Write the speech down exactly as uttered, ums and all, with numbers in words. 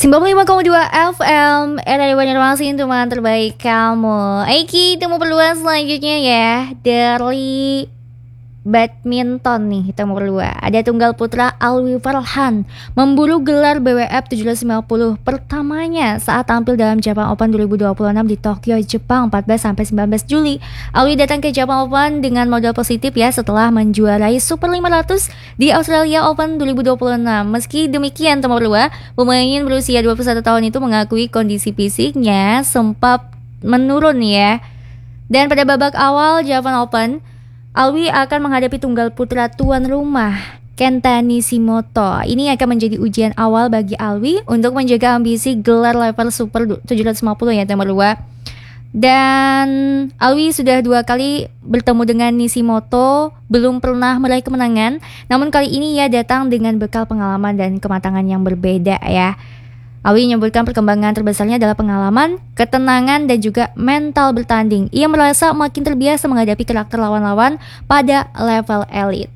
sembilan puluh lima koma dua F M Era Banjarmasin, teman terbaik kamu. Aiki, temu perluas selanjutnya ya. Dari badminton nih, kita mau berdua. Ada tunggal putra Alwi Farhan memburu gelar B W F tujuh belas lima puluh pertamanya saat tampil dalam Japan Open dua ribu dua puluh enam di Tokyo, Jepang empat belas sampai sembilan belas Juli. Alwi datang ke Japan Open dengan modal positif ya setelah menjuarai Super lima ratus di Australia Open dua ribu dua puluh enam. Meski demikian, teman berdua, pemain berusia dua puluh satu tahun itu mengakui kondisi fisiknya sempat menurun ya. Dan pada babak awal Japan Open, Alwi akan menghadapi tunggal putra tuan rumah Kenta Nishimoto. Ini akan menjadi ujian awal bagi Alwi untuk menjaga ambisi gelar level Super tujuh ratus lima puluh ya teman dua. Dan Alwi sudah dua kali bertemu dengan Nishimoto, belum pernah meraih kemenangan. Namun kali ini ia datang dengan bekal pengalaman dan kematangan yang berbeda ya. Alwi menyebutkan perkembangan terbesarnya adalah pengalaman, ketenangan, dan juga mental bertanding. Ia merasa makin terbiasa menghadapi karakter lawan-lawan pada level elit.